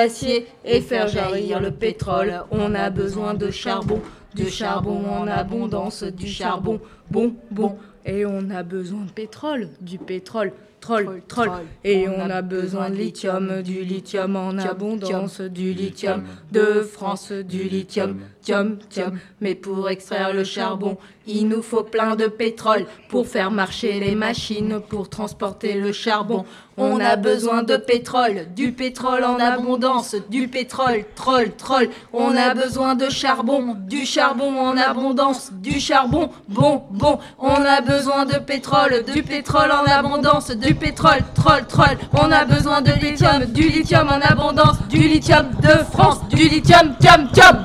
Acier et faire jaillir le pétrole. On a besoin de charbon, du charbon en abondance, du charbon, bon, bon. Et on a besoin de pétrole, du pétrole, troll, troll. Et on a besoin de lithium, du lithium en abondance, du lithium de France, du lithium, tium, tium. Mais pour extraire le charbon, il nous faut plein de pétrole pour faire marcher les machines, pour transporter le charbon. On a besoin de pétrole, du pétrole en abondance, du pétrole, troll, troll. On a besoin de charbon, du charbon en abondance, du charbon, bon, bon. On a besoin de pétrole, du pétrole en abondance, du pétrole, troll, troll. On a besoin de lithium, du lithium en abondance, du lithium de France, du lithium, tium, tium.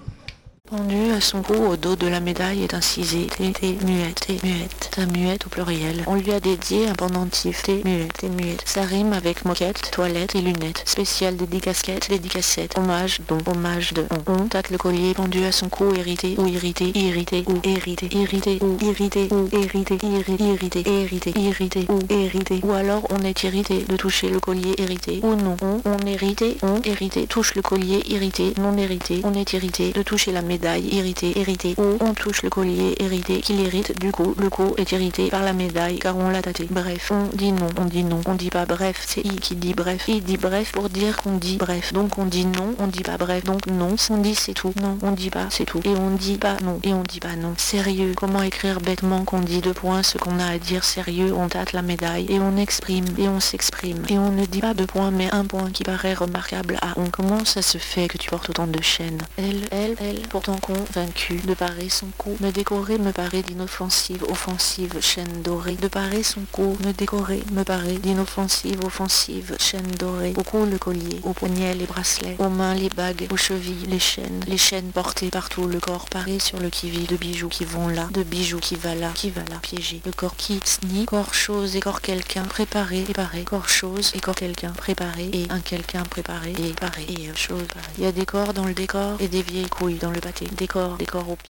Pendu à son cou au dos de la médaille est incisé T muette, ta muette au pluriel. On lui a dédié un pendentif T muette. Ça rime avec moquette, toilette et lunettes. Spécial dédicasquette, dédicacette. Hommage, don, hommage de on. Tâte le collier pendu à son cou irrité ou irrité, irrité ou hérité, irrité ou irrité ou hérité, irrité, hérité, irrité ou hérité. Ou alors on est irrité de toucher le collier hérité. Ou non, on hérité, touche le collier irrité, non hérité. On est irrité de toucher la médaille irrité, hérité, ou on touche le collier hérité qui l'irrite, du coup le cou est irrité par la médaille car on l'a tâté. Bref, on dit non, on dit pas bref, c'est I qui dit bref, il dit bref pour dire qu'on dit bref, donc on dit non, on dit pas bref, donc non, on dit c'est tout, non, on dit pas c'est tout, et on dit pas non, et on dit pas non. Sérieux, comment écrire bêtement qu'on dit deux points ce qu'on a à dire sérieux, on tâte la médaille, et on exprime, et on s'exprime, et on ne dit pas deux points mais un point qui paraît remarquable à on. Comment ça se fait que tu portes autant de chaînes? Elle, pourtant convaincu de parer son cou, me décorer me paraît d'inoffensive, offensive, chaîne dorée. De parer son cou, me décorer me paraît d'inoffensive, offensive, chaîne dorée. Au cou le collier, aux poignets les bracelets, aux mains les bagues, aux chevilles les chaînes portées partout, le corps paré sur le qui-vive, de bijoux qui vont là, de bijoux qui va là, piégé. Le corps qui snie, corps chose et corps quelqu'un, préparé, corps chose et corps quelqu'un, préparé, et un quelqu'un préparé, et paré, et chose parée. Il y a des corps dans le décor et des vieilles couilles dans le pâté. Décor au pied.